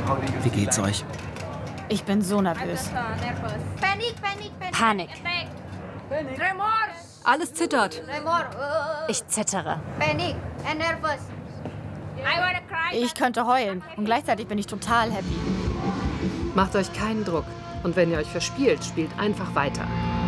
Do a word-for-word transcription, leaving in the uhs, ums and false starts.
Wie geht's euch? Ich bin so nervös. Panik. Alles zittert. Ich zittere. Ich könnte heulen und gleichzeitig bin ich total happy. Macht euch keinen Druck. Und wenn ihr euch verspielt, spielt einfach weiter.